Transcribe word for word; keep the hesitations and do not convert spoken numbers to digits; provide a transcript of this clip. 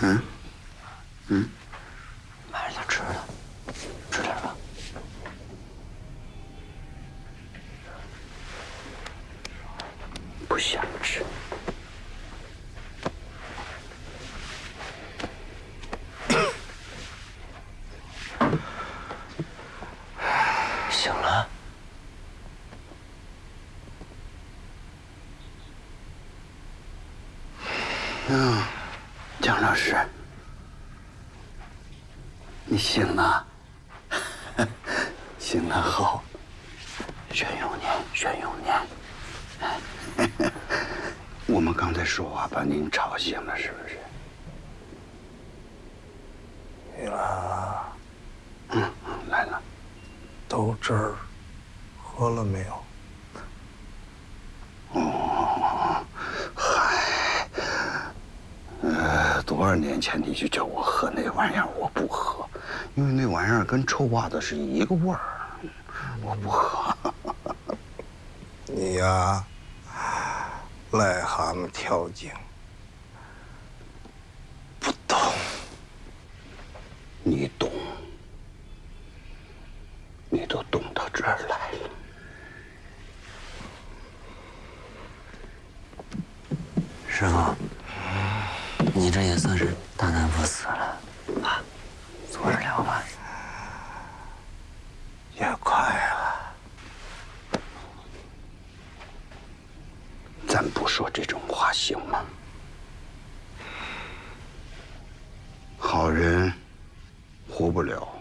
嗯嗯， 买点吃的，吃点吧。 不想吃。 醒了。 嗯，蒋老师，你醒了，醒了好，玄永年，玄永年。我们刚才说话把您吵醒了，是不是？ 你来了。 嗯，来了。 豆汁儿喝了没有？ 哦，嗨，呃，多少年前你就叫我喝那玩意儿，我不喝，因为那玩意儿跟臭袜子是一个味儿，我不喝。 你呀，癞蛤蟆跳井，不懂。 你懂，你都懂到这儿来了。 师傅，你这也算是大难不死了啊！坐着聊吧。 也快了。 咱不说这种话行吗？好人活不了。